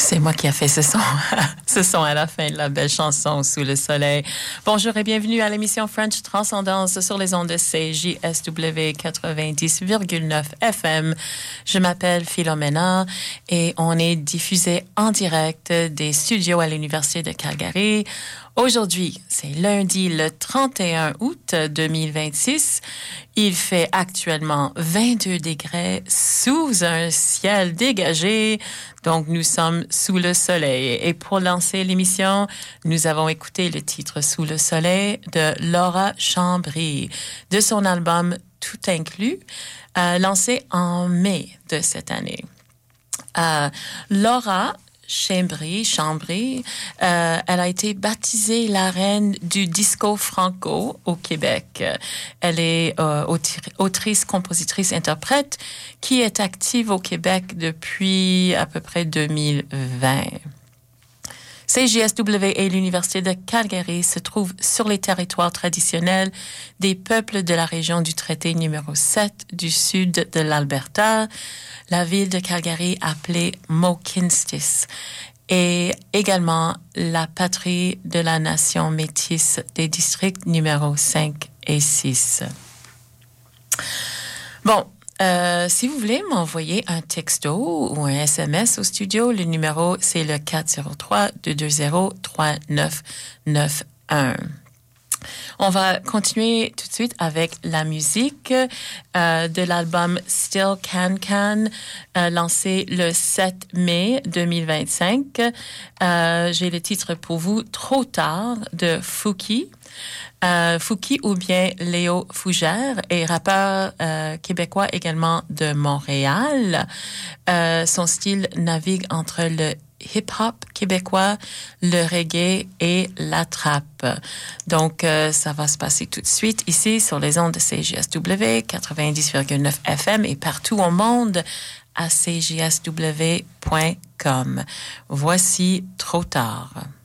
C'est moi qui a fait ce son. Ce son à la fin de la belle chanson Sous le soleil. Bonjour et bienvenue à l'émission French Transcendance sur les ondes de CJSW 90,9 FM. Je m'appelle Philomena et on est diffusé en direct des studios à l'Université de Calgary. Aujourd'hui, c'est lundi le 31 août 2026. Il fait actuellement 22 degrés sous un ciel dégagé. Donc, nous sommes sous le soleil. Et pour lancer l'émission, nous avons écouté le titre Sous le soleil de Laura Chambry, de son album Tout inclus, lancé en mai de cette année. Laura Chambry, elle a été baptisée la reine du disco franco au Québec. Elle est autrice, compositrice, interprète qui est active au Québec depuis à peu près 2020. CJSW et l'Université de Calgary se trouvent sur les territoires traditionnels des peuples de la région du traité numéro 7 du sud de l'Alberta, la ville de Calgary appelée Mohkinstsis, et également la patrie de la nation métisse des districts numéro 5 et 6. Bon, si vous voulez m'envoyer un texto ou un SMS au studio, le numéro, c'est le 403-220-3991. On va continuer tout de suite avec la musique de l'album Still Can Can, lancé le 7 mai 2025. J'ai le titre pour vous, Trop tard, de Fouki. Fouki ou bien Léo Fougère est rappeur québécois également de Montréal. Son style navigue entre le hip-hop québécois, le reggae et la trappe. Donc, ça va se passer tout de suite ici sur les ondes de CJSW 90,9 FM et partout au monde à cjsw.com. Voici Trop tard.